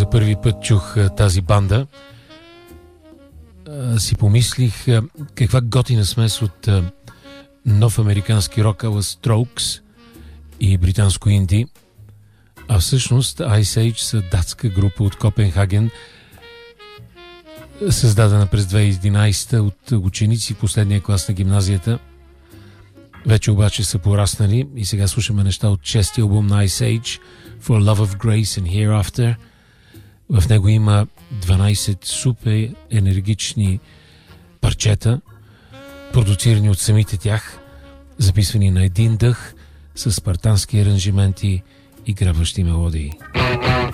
за първи път чух тази банда, си помислих каква готина смес от нов американски рок ала Strokes и британско инди, а всъщност Ice Age са датска група от Копенхаген, създадена през 2011 от ученици в последния клас на гимназията. Вече обаче са пораснали и сега слушаме неща от шестия албум на Ice Age, For Love of Grace and Hereafter. В него има 12 супер енергични парчета, продуцирани от самите тях, записвани на един дъх, с спартански аранжименти и грабващи мелодии.